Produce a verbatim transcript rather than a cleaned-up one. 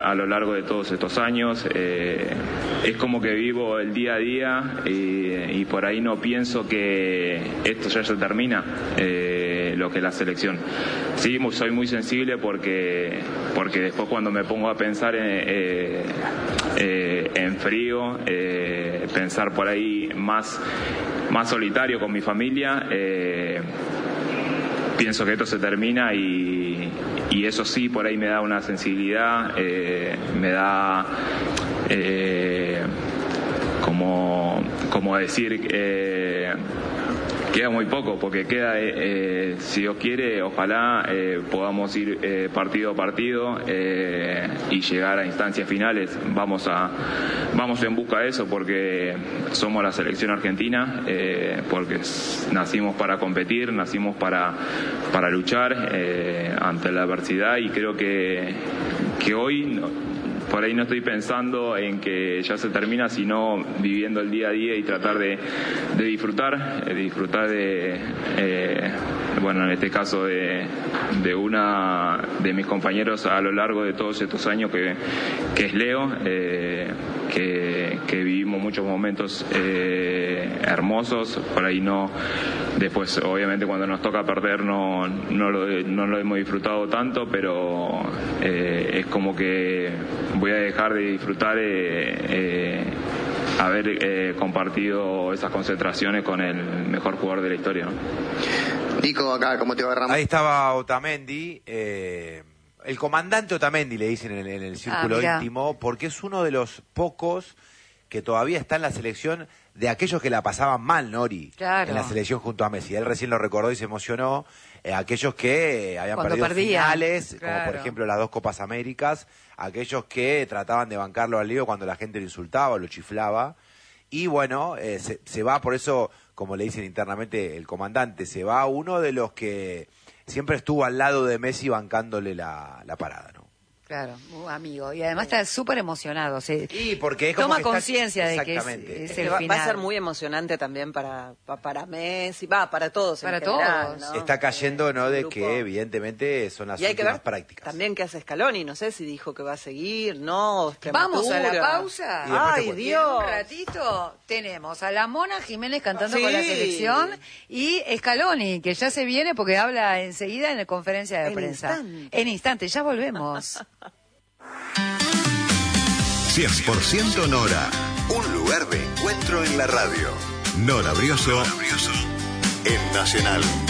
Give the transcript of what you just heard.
a lo largo de todos estos años. Eh, es como que vivo el día a día y, y por ahí no pienso que esto ya se termina, eh, lo que es la selección. Sí, soy muy sensible porque, porque después cuando me pongo a pensar en, eh, eh, en frío, eh, pensar por ahí más, más solitario con mi familia, eh, pienso que esto se termina y, y eso sí, por ahí me da una sensibilidad, eh, me da eh, como, como decir, eh, queda muy poco, porque queda, eh, eh, si Dios quiere, ojalá eh, podamos ir eh, partido a partido eh, y llegar a instancias finales. Vamos a vamos en busca de eso, porque somos la selección argentina, eh, porque nacimos para competir, nacimos para, para luchar eh, ante la adversidad, y creo que, que hoy... No, por ahí no estoy pensando en que ya se termina, sino viviendo el día a día y tratar de, de disfrutar, de disfrutar de, eh, bueno, en este caso de, de una de mis compañeros a lo largo de todos estos años, que, que es Leo, eh, que, que vivimos muchos momentos eh, hermosos. Por ahí no, después obviamente cuando nos toca perder no, no, lo, no lo hemos disfrutado tanto, pero eh, es como que voy a dejar de disfrutar eh, eh, haber eh, compartido esas concentraciones con el mejor jugador de la historia, ¿no? Nico, acá, ¿cómo te va, Ramón? Ahí estaba Otamendi, eh, el comandante Otamendi le dicen en el, en el círculo ah, íntimo, porque es uno de los pocos que todavía está en la selección de aquellos que la pasaban mal, Nori, claro, en la selección junto a Messi. Él recién lo recordó y se emocionó. Eh, aquellos que habían Cuando perdido perdían, finales, claro, como por ejemplo las dos Copas Américas, aquellos que trataban de bancarlo al lío cuando la gente lo insultaba, lo chiflaba. Y bueno, eh, se, se va, por eso, como le dicen internamente el comandante, se va uno de los que siempre estuvo al lado de Messi bancándole la, la parada, ¿no? Claro, un amigo. Y además está súper emocionado. Se y porque es como toma que está- conciencia de que es, Exactamente. es Es el que va, final. va a ser muy emocionante también para, pa- para Messi, va, para todos. en Para general, todos. ¿no? Está cayendo, ¿no?, Es un de grupo. que evidentemente son las Y hay que últimas ver prácticas. también qué hace Scaloni, no sé si dijo que va a seguir, no. es Vamos a la prematura. pausa. Y después te Ay, cuento. Y en Dios. un ratito tenemos a la Mona Jiménez cantando Sí. con la selección y Scaloni, que ya se viene porque habla enseguida en la conferencia de En prensa. instante. En instante, ya volvemos. cien por ciento Nora. Un lugar de encuentro en la radio. Nora Brioso en Nacional.